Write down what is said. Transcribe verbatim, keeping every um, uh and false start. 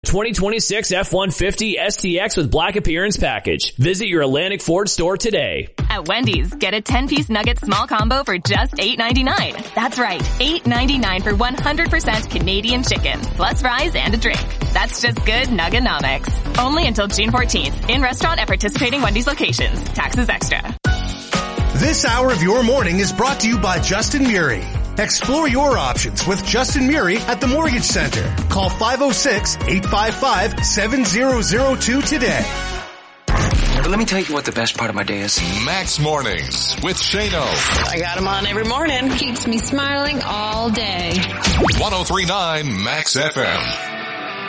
twenty twenty-six F one fifty S T X with black appearance package. Visit your Atlantic Ford store today. At Wendy's, get a ten-piece nugget small combo for just eight ninety-nine. That's right, eight ninety-nine for one hundred percent Canadian chicken, plus fries and a drink. That's just good Nugganomics. Only until June fourteenth. In restaurant at participating Wendy's locations. Taxes extra. This hour of your morning is brought to you by Justin Murray. Explore your options with Justin Murray at the Mortgage Center. Call five oh six, eight five five, seven oh oh two today. But let me tell you what the best part of my day is. Max Mornings with Shano. I got him on every morning. Keeps me smiling all day. one oh three point nine Max F M.